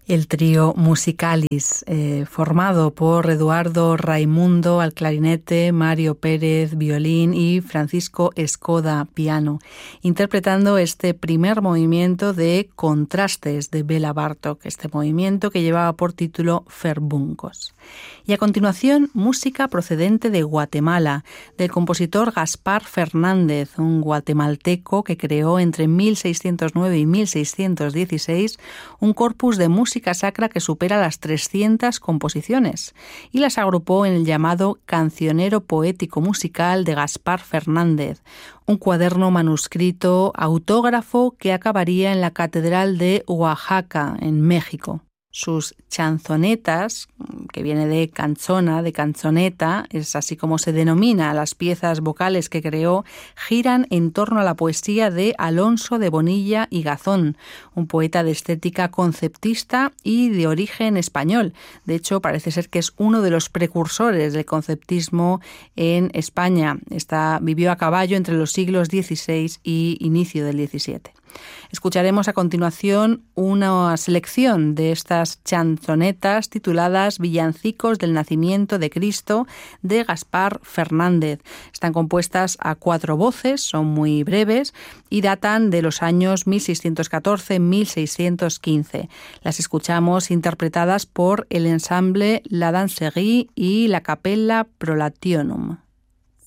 El trío Musicalis, formado por Eduardo Raimundo al clarinete, Mario Pérez violín y Francisco Escoda piano, interpretando este primer movimiento de Contrastes de Béla Bartók, este movimiento que llevaba por título Ferbuncos. Y a continuación, música procedente de Guatemala, del compositor Gaspar Fernández, un guatemalteco que creó entre 1609 y 1616 un corpus de música sacra que supera las 300 composiciones y las agrupó en el llamado Cancionero Poético Musical de Gaspar Fernández, un cuaderno manuscrito autógrafo que acabaría en la Catedral de Oaxaca, en México. Sus chanzonetas, que viene de canzona, de canzoneta, es así como se denomina a las piezas vocales que creó, giran en torno a la poesía de Alonso de Bonilla y Gazón, un poeta de estética conceptista y de origen español. De hecho, parece ser que es uno de los precursores del conceptismo en España. Vivió a caballo entre los siglos XVI y inicio del XVII. Escucharemos a continuación una selección de estas chanzonetas tituladas Villancicos del Nacimiento de Cristo de Gaspar Fernández. Están compuestas a 4 voces, son muy breves y datan de los años 1614-1615. Las escuchamos interpretadas por el ensamble La Danserie y la Capella Prolationum.